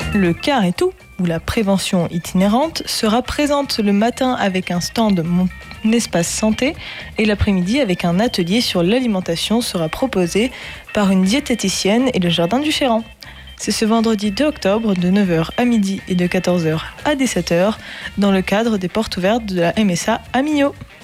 Le Carretou, où la prévention itinérante, sera présente le matin avec un stand Mon Espace Santé et l'après-midi avec un atelier sur l'alimentation sera proposé par une diététicienne et le Jardin du Chéran. C'est ce vendredi 2 octobre de 9h à midi et de 14h à 17h dans le cadre des portes ouvertes de la MSA à Millau.